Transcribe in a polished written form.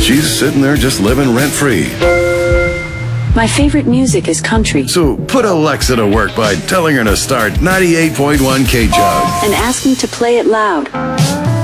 she's sitting there just living rent-free. My favorite music is country. So put Alexa to work by telling her to start 98.1 K-Jug. And ask me to play it loud.